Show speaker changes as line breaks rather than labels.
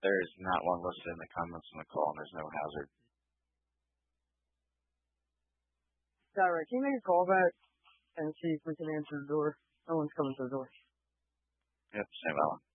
There's not one listed in the comments on the call, and there's no hazard.
Alright, can you make a call back and see if we can answer the door? No one's coming to the door.
Yep, same Alan.